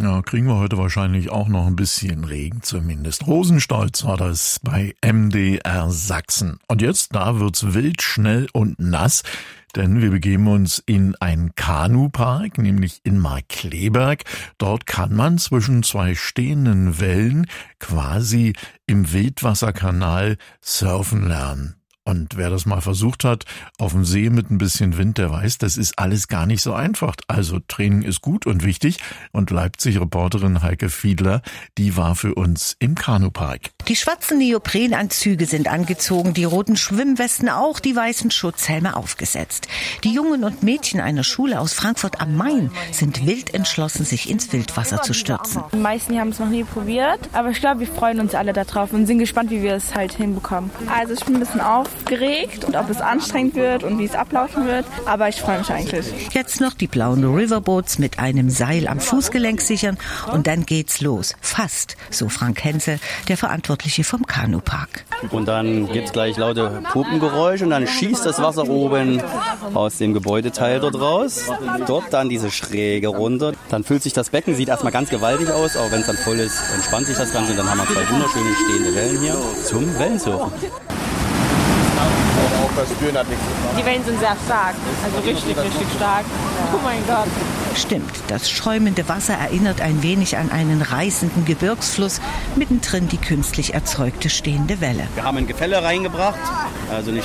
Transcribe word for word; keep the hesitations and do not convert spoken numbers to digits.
Ja, kriegen wir heute wahrscheinlich auch noch ein bisschen Regen zumindest. Rosenstolz war das bei M D R Sachsen. Und jetzt, da wird's wild, schnell und nass, denn wir begeben uns in einen Kanupark, nämlich in Markkleeberg. Dort kann man zwischen zwei stehenden Wellen quasi im Wildwasserkanal surfen lernen. Und wer das mal versucht hat, auf dem See mit ein bisschen Wind, der weiß, das ist alles gar nicht so einfach. Also Training ist gut und wichtig. Und Leipzig-Reporterin Heike Fiedler, die war für uns im Kanupark. Die schwarzen Neoprenanzüge sind angezogen, die roten Schwimmwesten auch, die weißen Schutzhelme aufgesetzt. Die Jungen und Mädchen einer Schule aus Frankfurt am Main sind wild entschlossen, sich ins Wildwasser zu stürzen. Die meisten haben es noch nie probiert, aber ich glaube, wir freuen uns alle darauf und sind gespannt, wie wir es halt hinbekommen. Also ich bin ein bisschen auf. Aufgeregt und ob es anstrengend wird und wie es ablaufen wird, aber ich freue mich eigentlich. Jetzt noch die blauen Riverboats mit einem Seil am Fußgelenk sichern und dann geht's los. Fast, so Frank Henze, der Verantwortliche vom Kanupark. Und dann gibt's gleich laute Pumpengeräusche und dann schießt das Wasser oben aus dem Gebäudeteil dort raus. Dort dann diese Schräge runter. Dann füllt sich das Becken, sieht erstmal ganz gewaltig aus, aber wenn es dann voll ist, entspannt sich das Ganze und dann haben wir zwei wunderschöne stehende Wellen hier zum Wellensurfen. Die Wellen sind sehr stark, also richtig, richtig stark. Oh mein Gott. Stimmt, das schäumende Wasser erinnert ein wenig an einen reißenden Gebirgsfluss, mittendrin die künstlich erzeugte stehende Welle. Wir haben ein Gefälle reingebracht, also eine